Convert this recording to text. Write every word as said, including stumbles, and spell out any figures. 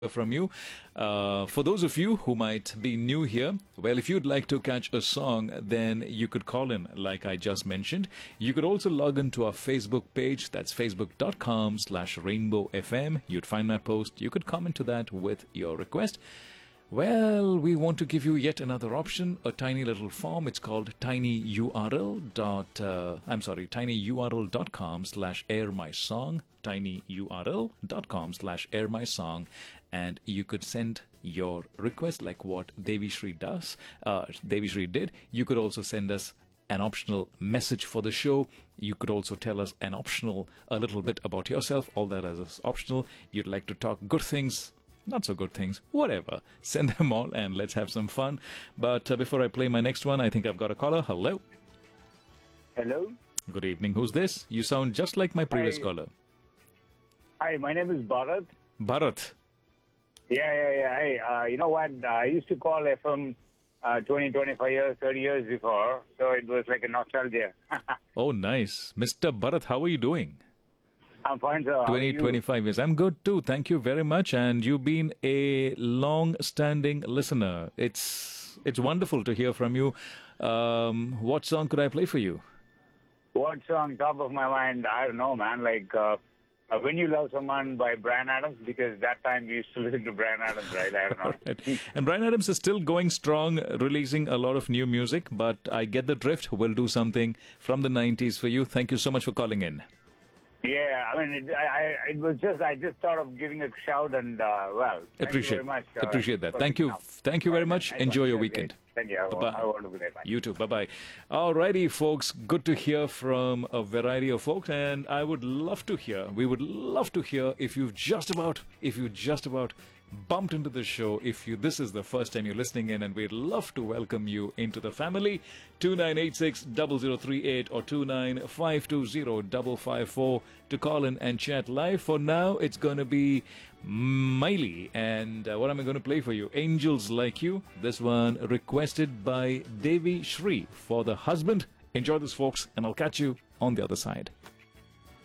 from you. Uh, for those of you who might be new here, well, if you'd like to catch a song, then you could call in, like I just mentioned. You could also log into our Facebook page. That's facebook.com slash rainbow FM. You'd find my post. You could comment to that with your request. Well, we want to give you yet another option, a tiny little form. It's called tinyurl dot, uh, I'm sorry, tinyurl.com slash air my song, tinyurl.com slash air my song, and you could send your request like what Devi Shri does, uh, Devi Shri did. You could also send us an optional message for the show. You could also tell us an optional, a little bit about yourself. All that is optional. You'd like to talk good things, not so good things, whatever. Send them all and let's have some fun. But uh, before I play my next one, I think I've got a caller. Hello. Hello. Good evening. Who's this? You sound just like my previous Hi. caller. Hi, my name is Bharat. Bharat. Yeah, yeah, yeah. Hey, uh, you know what? I used to call F M uh, twenty, twenty-five years, thirty years before, so it was like a nostalgia. Oh, nice. Mister Bharat, how are you doing? I'm fine, sir. How are twenty, you? twenty-five years. I'm good too. Thank you very much. And you've been a long-standing listener. It's it's wonderful to hear from you. Um, what song could I play for you? What's on top of my mind? I don't know, man. Like, uh, uh, When You Love Someone by Bryan Adams, because that time we used to listen to Bryan Adams, right? I don't know. Right. And Bryan Adams is still going strong, releasing a lot of new music, but I get the drift. We'll do something from the nineties for you. Thank you so much for calling in. Yeah, I mean, it, I, I, it was just, I just thought of giving a shout and, uh, well, thank Appreciate you very much. uh, appreciate that. for Thank you. picking up. Thank you very much. Nice Enjoy one. your Yeah, weekend. great. Thank you. Have a- Bye-bye. have a wonderful day. Bye. You too. Bye-bye. Alrighty, folks. Good to hear from a variety of folks, and I would love to hear, we would love to hear if you've just about, if you just about bumped into the show, if you, this is the first time you're listening in, and we'd love to welcome you into the family. two nine eight six, zero zero three eight or two nine five two zero, five five four to call in and chat live. For now, it's going to be Miley, and uh, what am I going to play for you? Angels Like You. This one requested by Devi Shri for the husband. Enjoy this, folks, and I'll catch you on the other side.